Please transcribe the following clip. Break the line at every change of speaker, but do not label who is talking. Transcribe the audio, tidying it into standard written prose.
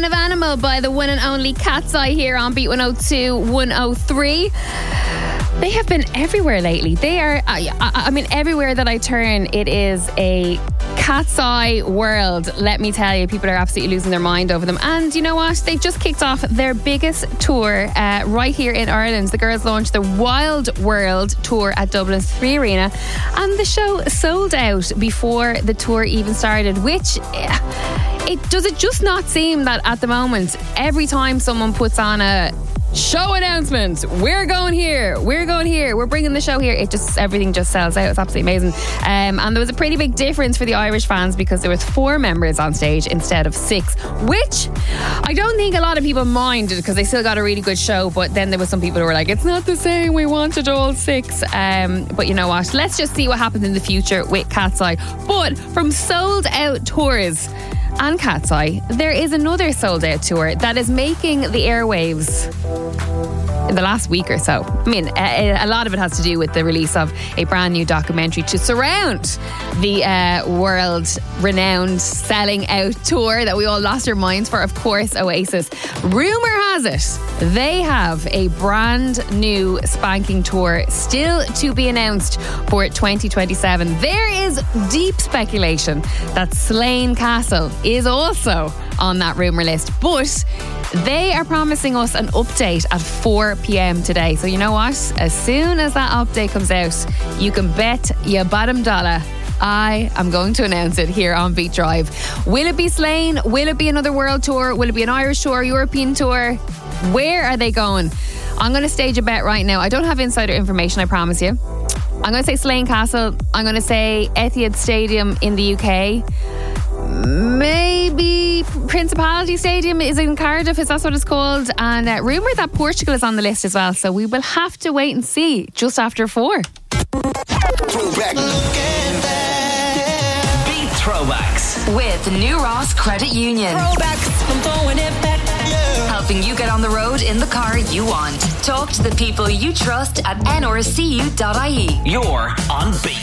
Man of Animal by the one and only Cat's Eye here on Beat 102 103. They have been everywhere lately. They are, I mean, everywhere that I turn, it is a Cat's Eye world. Let me tell you, people are absolutely losing their mind over them. And you know what? They've just kicked off their biggest tour right here in Ireland. The girls launched their Wild World tour at Dublin's Three Arena, and the show sold out before the tour even started, which... It just not seem that at the moment, every time someone puts on a show announcement, we're going here, we're bringing the show here, everything just sells out. It's absolutely amazing. And there was a pretty big difference for the Irish fans because there was 4 members on stage instead of 6, which I don't think a lot of people minded because they still got a really good show. But then there was some people who were like, it's not the same, we wanted all 6. But you know what, let's just see what happens in the future with Cat's Eye. But from sold out tours and Cat's Eye, there is another sold out tour that is making the airwaves in the last week or so. I mean, a lot of it has to do with the release of a brand new documentary to surround the world-renowned selling out tour that we all lost our minds for, of course, Oasis. Rumour has it, they have a brand new spanking tour still to be announced for 2027. There is deep speculation that Slane Castle is also on that rumour list, but they are promising us an update at 4 p.m. today. So you know what? As soon as that update comes out, you can bet your bottom dollar I am going to announce it here on Beat Drive. Will it be Slane? Will it be another world tour? Will it be an Irish tour, European tour? Where are they going? I'm going to stage a bet right now. I don't have insider information, I promise you. I'm going to say Slane Castle. I'm going to say Etihad Stadium in the UK. Maybe Principality Stadium is in Cardiff, is that what it's called? And rumour that Portugal is on the list as well. So we will have to wait and see just after 4.
Throwback.
Beat Throwbacks with New Ross Credit Union.
Throwbacks. I'm throwing it back. Yeah.
Helping you get on the road in the car you want. Talk to the people you trust at nrcu.ie.
You're on Beat.